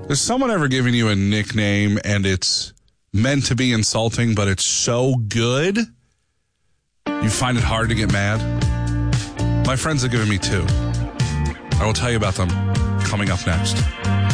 Has someone ever given you a nickname and it's meant to be insulting, but it's so good, you find it hard to get mad? My friends have given me two. I will tell you about them coming up next.